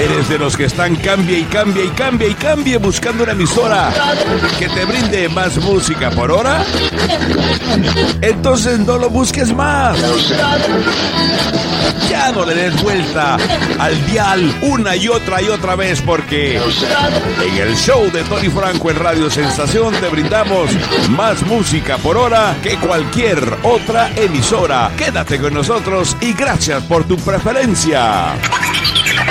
¿Eres de los que están cambie y cambie y cambie y cambie buscando una emisora que te brinde más música por hora? Entonces no lo busques más. Ya no le des vuelta al dial una y otra vez, porque en el show de Tony Franco en Radio Sensación te brindamos más música por hora que cualquier otra emisora. Quédate con nosotros y gracias por tu preferencia.